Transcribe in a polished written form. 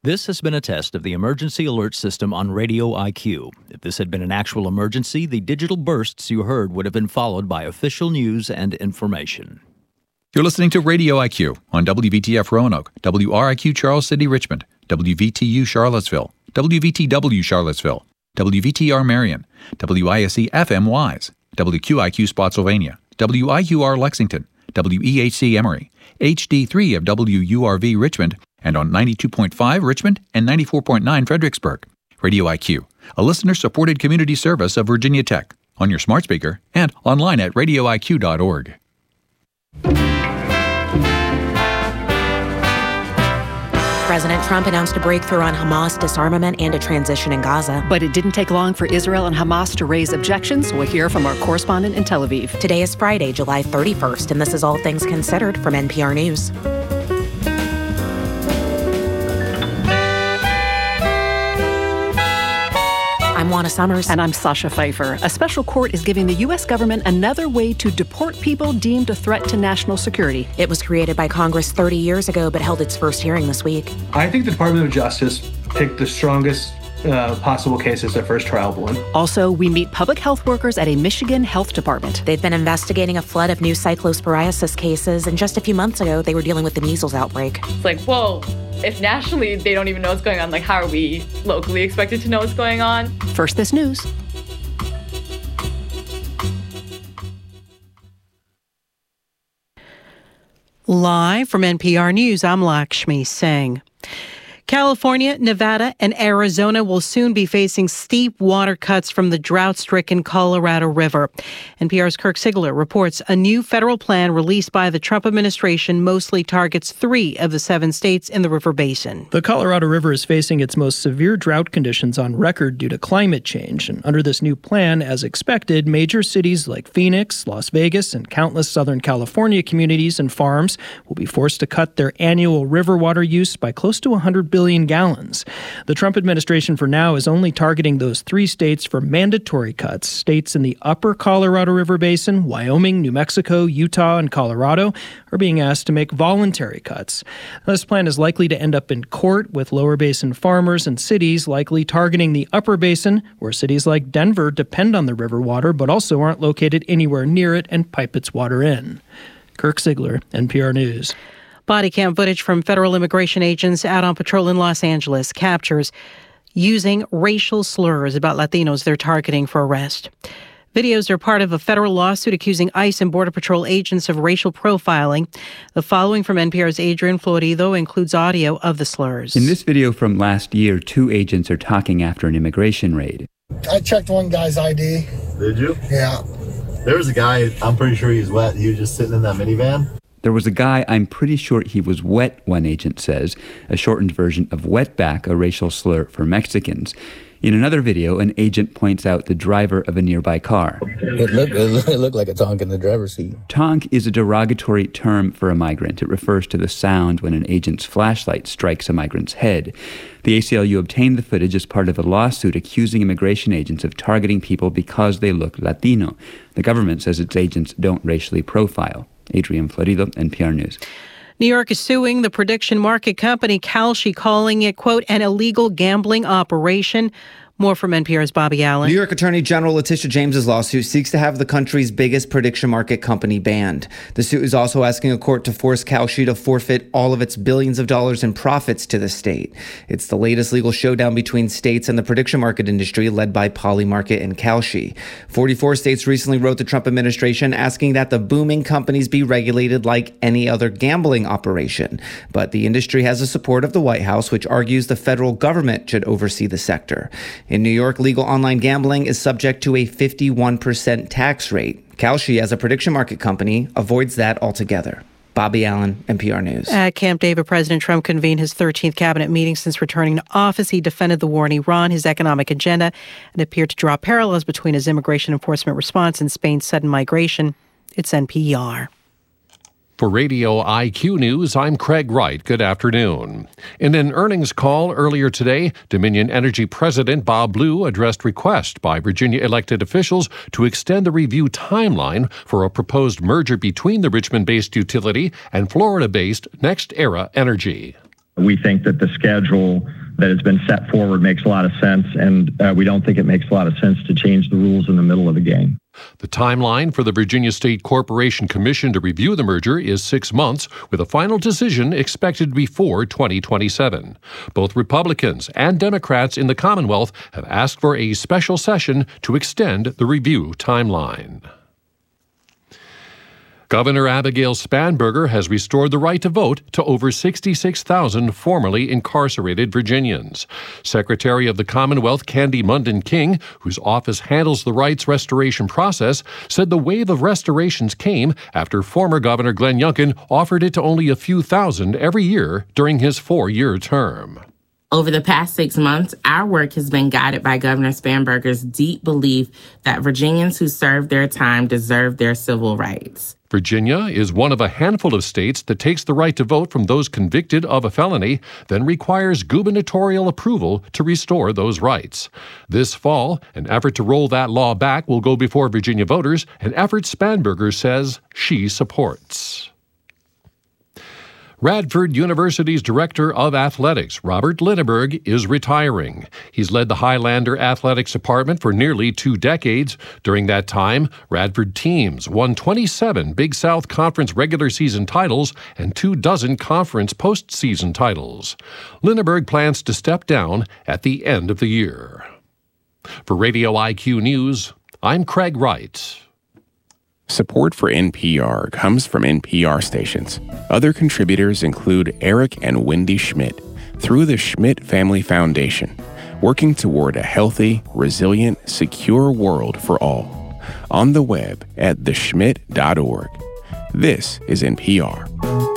This has been a test of the emergency alert system on Radio IQ. If this had been an actual emergency, the digital bursts you heard would have been followed by official news and information. You're listening to Radio IQ on WVTF Roanoke, WRIQ Charles City Richmond, WVTU Charlottesville, WVTW Charlottesville, WVTR Marion, WISC FM Wise, WQIQ Spotsylvania, WIQR Lexington, WEHC Emory, HD3 of WURV Richmond, and on 92.5 Richmond and 94.9 Fredericksburg. Radio IQ, a listener-supported community service of Virginia Tech, on your smart speaker and online at radioiq.org. President Trump announced a breakthrough on Hamas disarmament and a transition in Gaza. But it didn't take long for Israel and Hamas to raise objections. We'll hear from our correspondent in Tel Aviv. Today is Friday, July 31st, and this is All Things Considered from NPR News. I'm Juana Summers. And I'm Sasha Pfeiffer. A special court is giving the U.S. government another way to deport people deemed a threat to national security. It was created by Congress 30 years ago, but held its first hearing this week. I think the Department of Justice picked the strongest possible case as their first trialable one. Also, we meet public health workers at a Michigan health department. They've been investigating a flood of new cyclosporiasis cases, and just a few months ago, they were dealing with the measles outbreak. It's like, whoa, if nationally they don't even know what's going on, like, how are we locally expected to know what's going on? First, this news. Live from NPR News, I'm Lakshmi Singh. California, Nevada, and Arizona will soon be facing steep water cuts from the drought-stricken Colorado River. NPR's Kirk Sigler reports a new federal plan released by the Trump administration mostly targets 3 of the 7 states in the river basin. The Colorado River is facing its most severe drought conditions on record due to climate change. And under this new plan, as expected, major cities like Phoenix, Las Vegas, and countless Southern California communities and farms will be forced to cut their annual river water use by close to 100 billion gallons. The Trump administration for now is only targeting those 3 states for mandatory cuts. States in the upper Colorado River Basin, Wyoming, New Mexico, Utah, and Colorado are being asked to make voluntary cuts. This plan is likely to end up in court, with lower basin farmers and cities likely targeting the upper basin, where cities like Denver depend on the river water but also aren't located anywhere near it and pipe its water in. Kirk Sigler, NPR News. Body cam footage from federal immigration agents out on patrol in Los Angeles captures using racial slurs about Latinos they're targeting for arrest. Videos are part of a federal lawsuit accusing ICE and Border Patrol agents of racial profiling. The following from NPR's Adrian Florido includes audio of the slurs. In this video from last year, 2 agents are talking after an immigration raid. I checked one guy's ID. Did you? Yeah. There was a guy, I'm pretty sure he's wet. He was just sitting in that minivan. There was a guy, I'm pretty sure he was wet, one agent says, a shortened version of wetback, a racial slur for Mexicans. In another video, an agent points out the driver of a nearby car. It looked like a tonk in the driver's seat. Tonk is a derogatory term for a migrant. It refers to the sound when an agent's flashlight strikes a migrant's head. The ACLU obtained the footage as part of a lawsuit accusing immigration agents of targeting people because they look Latino. The government says its agents don't racially profile. Adrian Florido, NPR News. New York is suing the prediction market company Kalshi, calling it, quote, an illegal gambling operation. More from NPR's Bobby Allen. New York Attorney General Letitia James's lawsuit seeks to have the country's biggest prediction market company banned. The suit is also asking a court to force Kalshi to forfeit all of its billions of dollars in profits to the state. It's the latest legal showdown between states and the prediction market industry, led by Polymarket and Kalshi. 44 states recently wrote the Trump administration asking that the booming companies be regulated like any other gambling operation. But the industry has the support of the White House, which argues the federal government should oversee the sector. In New York, legal online gambling is subject to a 51% tax rate. Kalshi, as a prediction market company, avoids that altogether. Bobby Allen, NPR News. At Camp David, President Trump convened his 13th cabinet meeting since returning to office. He defended the war in Iran, his economic agenda, and appeared to draw parallels between his immigration enforcement response and Spain's sudden migration. It's NPR. For Radio IQ News, I'm Craig Wright. Good afternoon. In an earnings call earlier today, Dominion Energy President Bob Blue addressed requests by Virginia elected officials to extend the review timeline for a proposed merger between the Richmond-based utility and Florida-based NextEra Energy. We think that the schedule that has been set forward makes a lot of sense, and we don't think it makes a lot of sense to change the rules in the middle of the game. The timeline for the Virginia State Corporation Commission to review the merger is 6 months, with a final decision expected before 2027. Both Republicans and Democrats in the Commonwealth have asked for a special session to extend the review timeline. Governor Abigail Spanberger has restored the right to vote to over 66,000 formerly incarcerated Virginians. Secretary of the Commonwealth Candy Munden King, whose office handles the rights restoration process, said the wave of restorations came after former Governor Glenn Youngkin offered it to only a few thousand every year during his 4-year term. Over the past 6 months, our work has been guided by Governor Spanberger's deep belief that Virginians who serve their time deserve their civil rights. Virginia is one of a handful of states that takes the right to vote from those convicted of a felony, then requires gubernatorial approval to restore those rights. This fall, an effort to roll that law back will go before Virginia voters, an effort Spanberger says she supports. Radford University's Director of Athletics, Robert Linneberg, is retiring. He's led the Highlander Athletics Department for nearly 2 decades. During that time, Radford teams won 27 Big South Conference regular season titles and 24 conference postseason titles. Linneberg plans to step down at the end of the year. For Radio IQ News, I'm Craig Wright. Support for NPR comes from NPR stations. Other contributors include Eric and Wendy Schmidt through the Schmidt Family Foundation, working toward a healthy, resilient, secure world for all. On the web at theschmidt.org. This is NPR.